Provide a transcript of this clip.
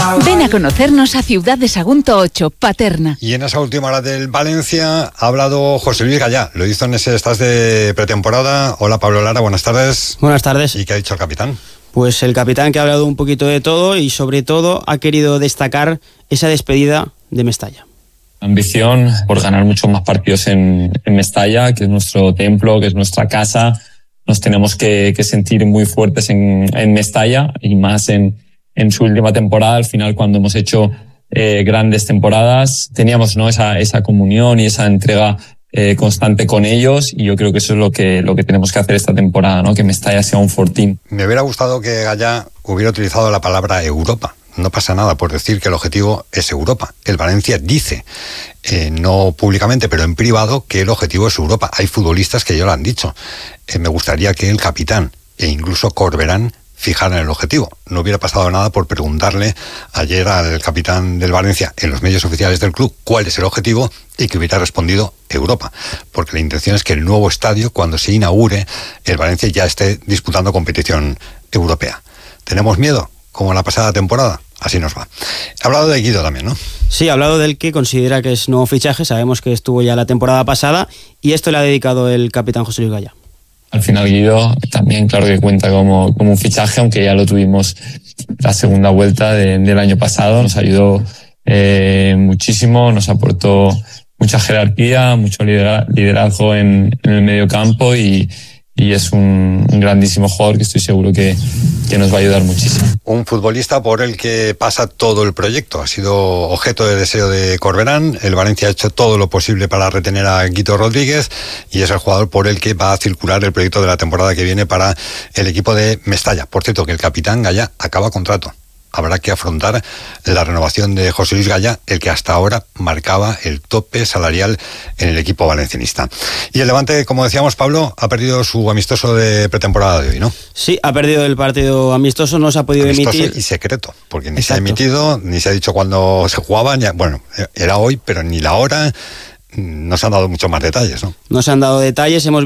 Ven a conocernos a Ciudad de Sagunto 8, Paterna. Y en esa última hora del Valencia ha hablado José Luis Gallá. Lo hizo en ese estás de pretemporada. Hola Pablo Lara, buenas tardes. Buenas tardes. ¿Y qué ha dicho el capitán? Pues el capitán, que ha hablado un poquito de todo y sobre todo ha querido destacar esa despedida de Mestalla. Ambición por ganar muchos más partidos en Mestalla, que es nuestro templo, que es nuestra casa. Nos tenemos que sentir muy fuertes en Mestalla y más en su última temporada. Al final, cuando hemos hecho grandes temporadas, teníamos, ¿no?, esa comunión y esa entrega constante con ellos, y yo creo que eso es lo que tenemos que hacer esta temporada, ¿no? Que Mestalla sea un fortín. Me hubiera gustado que Gallá hubiera utilizado la palabra Europa. No pasa nada por decir que el objetivo es Europa. El Valencia dice, no públicamente, pero en privado, que el objetivo es Europa. Hay futbolistas que ya lo han dicho. Me gustaría que el capitán e incluso Corberán fijaran el objetivo. No hubiera pasado nada por preguntarle ayer al capitán del Valencia en los medios oficiales del club cuál es el objetivo y que hubiera respondido Europa. Porque la intención es que el nuevo estadio, cuando se inaugure, el Valencia ya esté disputando competición europea. ¿Tenemos miedo? Como en la pasada temporada, así nos va. He hablado de Guido también, ¿no? Sí, ha hablado del que considera que es nuevo fichaje. Sabemos que estuvo ya la temporada pasada y esto le ha dedicado el capitán José Luis Gallá. Al final Guido también, claro que cuenta como un fichaje, aunque ya lo tuvimos la segunda vuelta del año pasado. Nos ayudó muchísimo, nos aportó mucha jerarquía, mucho liderazgo en el medio campo y es un grandísimo jugador que estoy seguro que nos va a ayudar muchísimo. Un futbolista por el que pasa todo el proyecto. Ha sido objeto de deseo de Corberán. El Valencia ha hecho todo lo posible para retener a Guito Rodríguez y es el jugador por el que va a circular el proyecto de la temporada que viene para el equipo de Mestalla. Por cierto, que el capitán Gallá acaba contrato. Habrá que afrontar la renovación de José Luis Gallá, el que hasta ahora marcaba el tope salarial en el equipo valencianista. Y el Levante, como decíamos, Pablo, ha perdido su amistoso de pretemporada de hoy, ¿no? Sí, ha perdido el partido amistoso, no se ha podido emitir. Y secreto, porque ni Exacto. se ha emitido, ni se ha dicho cuándo se jugaban. Bueno, era hoy, pero ni la hora. No se han dado muchos más detalles, ¿no? No se han dado detalles, hemos